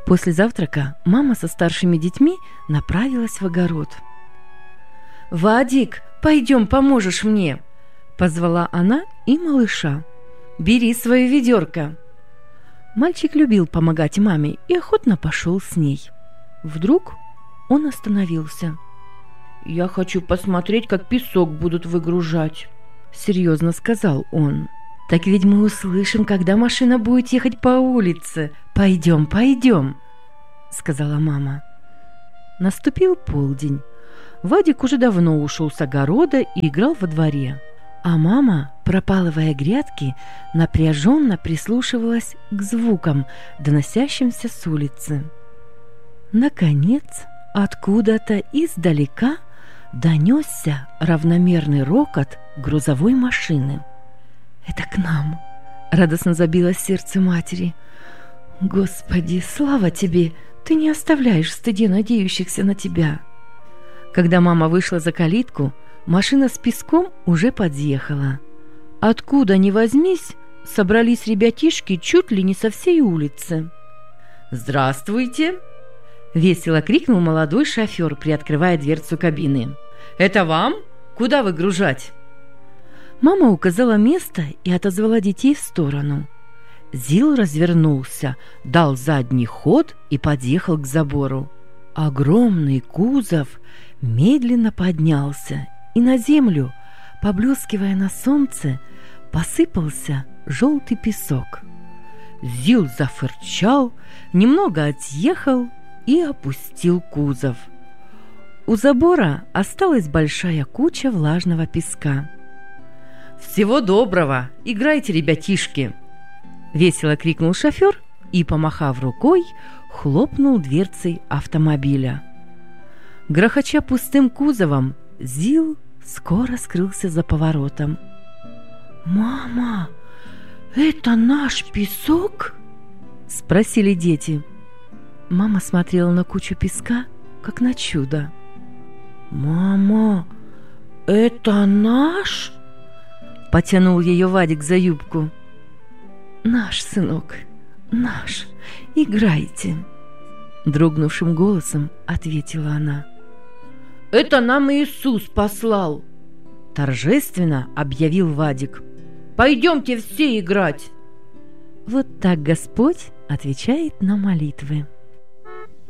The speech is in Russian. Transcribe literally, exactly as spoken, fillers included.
После завтрака мама со старшими детьми направилась в огород. «Вадик, пойдем, поможешь мне!» – позвала она и малыша. «Бери свое ведерко!» Мальчик любил помогать маме и охотно пошел с ней. Вдруг он остановился. «Я хочу посмотреть, как песок будут выгружать», – серьезно сказал он. «Так ведь мы услышим, когда машина будет ехать по улице. Пойдем, пойдем», – сказала мама. Наступил полдень. Вадик уже давно ушел с огорода и играл во дворе. А мама, пропалывая грядки, напряженно прислушивалась к звукам, доносящимся с улицы. Наконец, откуда-то издалека донесся равномерный рокот грузовой машины. «Это к нам!» – радостно забилось сердце матери. «Господи, слава тебе! Ты не оставляешь в стыде надеющихся на тебя!» Когда мама вышла за калитку, машина с песком уже подъехала. Откуда ни возьмись, собрались ребятишки чуть ли не со всей улицы. «Здравствуйте!» – весело крикнул молодой шофер, приоткрывая дверцу кабины. «Это вам? Куда выгружать?» Мама указала место и отозвала детей в сторону. Зил развернулся, дал задний ход и подъехал к забору. Огромный кузов медленно поднялся, и на землю, поблескивая на солнце, посыпался желтый песок. Зил зафырчал, немного отъехал и опустил кузов. У забора осталась большая куча влажного песка. «Всего доброго! Играйте, ребятишки!» – весело крикнул шофер и, помахав рукой, хлопнул дверцей автомобиля. Грохоча пустым кузовом, Зил скоро скрылся за поворотом. «Мама, это наш песок?» – спросили дети. Мама смотрела на кучу песка, как на чудо. «Мама, это наш?» – потянул ее Вадик за юбку. «Наш, сынок, наш, играйте!» – дрогнувшим голосом ответила она. «Это нам Иисус послал!» – торжественно объявил Вадик. «Пойдемте все играть!» Вот так Господь отвечает на молитвы.